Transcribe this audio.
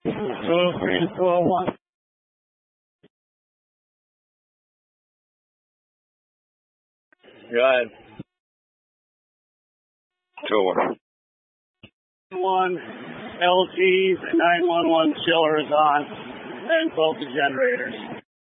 203 to 201. Go ahead. 201. 1 LG's 911 chiller is on, and both the generators.